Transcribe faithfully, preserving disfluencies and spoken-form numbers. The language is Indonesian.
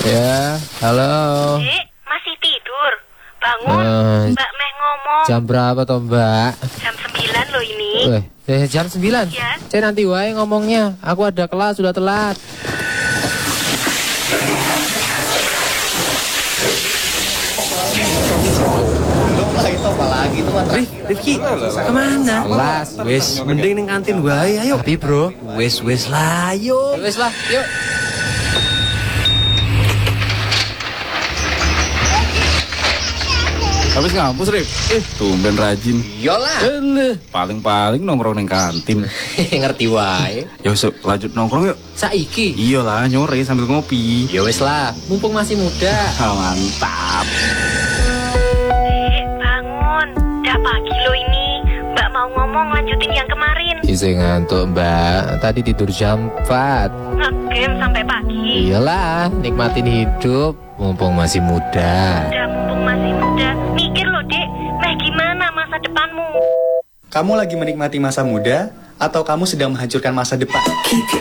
Ya, halo. Dek, masih tidur? Bangun, Eh, Mbak Meh ngomong. Jam berapa toh Mbak? Jam sembilan loh ini. Eh, eh, jam sembilan? Ya. Saya nanti wae ngomongnya. Aku ada kelas, sudah telat. Rifki, kemana? Kelas, wis. Mending ning kantin wae, ayo. Tapi bro, Wes wes lah, ayo. wis lah, yuk. Habis ngampus, Rif? Eh, tumben rajin. Iyalah. Eh, paling-paling nongkrong neng kantin. Ngerti wae. Ya wis, lanjut nongkrong yuk. Saiki. Iya lah, nyore sambil ngopi. Ya wis lah, mumpung masih muda. Ah, mantap. Dek, bangun. Udah pagi loh ini. Mbak mau ngomong lanjutin yang kemarin. Isi ngantuk Mbak, tadi tidur jam empat. Ngegame sampai pagi. Iyalah, nikmatin hidup, mumpung masih muda. Udah mumpung masih muda. Mikir loh, Dek. Meh gimana masa depanmu? Kamu lagi menikmati masa muda atau kamu sedang menghancurkan masa depan?